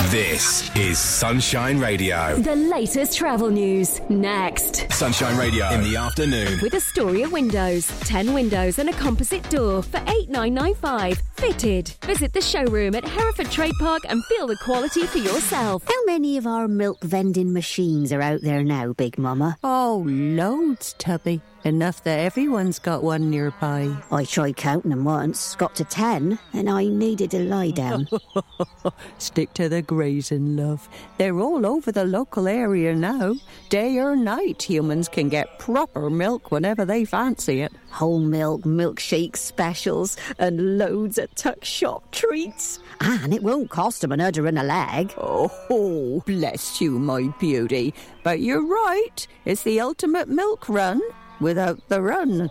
This is Sunshine Radio. The latest travel news, next. Sunshine Radio in the afternoon. With Astoria Windows. 10 windows and a composite door for $8,995. Fitted. Visit the showroom at Hereford Trade Park and feel the quality for yourself. How many of our milk vending machines are out there now, Big Mama? Oh, loads, Tubby. Enough that everyone's got one nearby. I tried counting them once, got to 10, and I needed to lie down. Stick to the grazing, love. They're all over the local area now. Day or night, humans can get proper milk whenever they fancy it. Whole milk, milkshake specials, and loads of tuck shop treats. And it won't cost them an udder and a leg. Oh, bless you, my beauty. But you're right, it's the ultimate milk run without the run.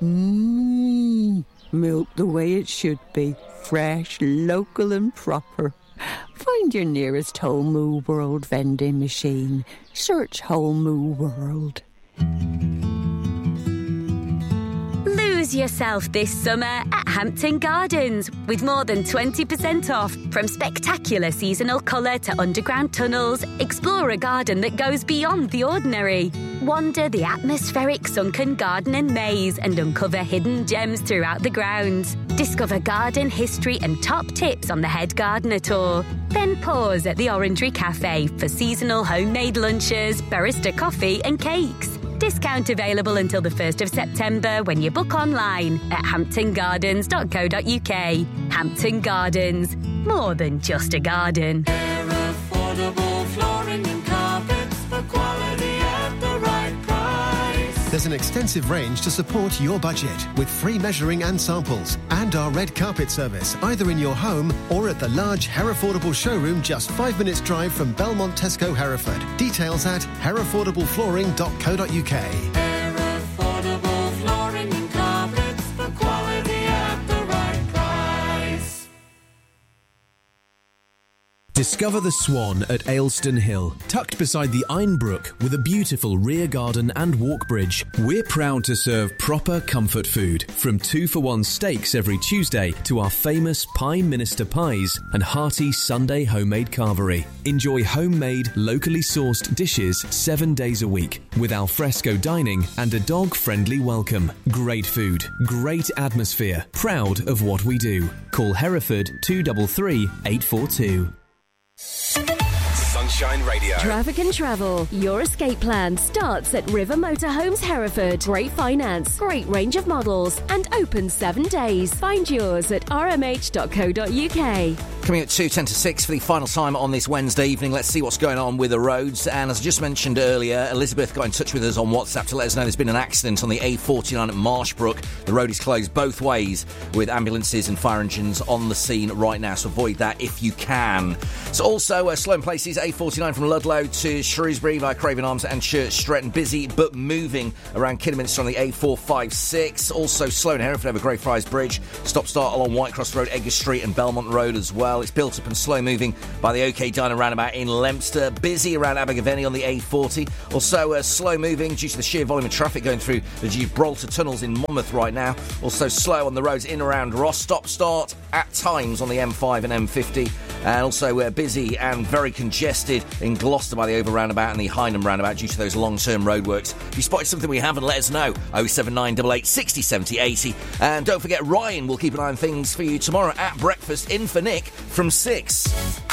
Milk the way it should be. Fresh, local and proper. Find your nearest Whole Moo World vending machine. Search Whole Moo World. Lose yourself this summer at Hampton Gardens with more than 20% off. From spectacular seasonal colour to underground tunnels, explore a garden that goes beyond the ordinary. Wander the atmospheric sunken garden and maze and uncover hidden gems throughout the grounds. Discover garden history and top tips on the Head Gardener Tour. Then pause at the Orangery Cafe for seasonal homemade lunches, barista coffee and cakes. Discount available until the 1st of September when you book online at hamptongardens.co.uk. Hampton Gardens. More than just a garden. They're affordable flooring and carpets for quality at the right price. There's an extensive range to support your budget with free measuring and samples and our red carpet service either in your home or at the large Herefordable showroom just 5 minutes drive from Belmont Tesco Hereford. Details at hereffordableflooring.co.uk. They're affordable flooring and carpets for quality at the right price. Discover the Swan at Aylstone Hill, tucked beside the Einbrook with a beautiful rear garden and walk bridge. We're proud to serve proper comfort food, from 2-for-1 steaks every Tuesday to our famous Pine Minister pies and hearty Sunday homemade carvery. Enjoy homemade, locally sourced dishes 7 days a week with alfresco dining and a dog-friendly welcome. Great food, great atmosphere, proud of what we do. Call Hereford 233 842. Sunshine Radio. Traffic and travel. Your escape plan starts at River Motorhomes Hereford. Great finance, great range of models, and open 7 days. Find yours at rmh.co.uk. Coming at 10 to 6 for the final time on this Wednesday evening. Let's see what's going on with the roads. And as I just mentioned earlier, Elizabeth got in touch with us on WhatsApp to let us know there's been an accident on the A49 at Marshbrook. The road is closed both ways with ambulances and fire engines on the scene right now, so avoid that if you can. So also slow in places, A49 from Ludlow to Shrewsbury via Craven Arms and Church Stretton. Busy but moving around Kidderminster on the A456. Also slow in Hereford over Greyfriars Bridge. Stop-start along Whitecross Road, Edgar Street and Belmont Road as well. It's built up and slow moving by the OK Diner roundabout in Leominster. Busy around Abergavenny on the A40. Also slow moving due to the sheer volume of traffic going through the Gibraltar tunnels in Monmouth right now. Also slow on the roads in and around Ross. Stop-start at times on the M5 and M50. And also busy and very congested in Gloucester by the over roundabout and the Hynham roundabout due to those long-term roadworks. If you spotted something we haven't, let us know. 07988 60 70 80. And don't forget, Ryan will keep an eye on things for you tomorrow at breakfast in for Nick from 6.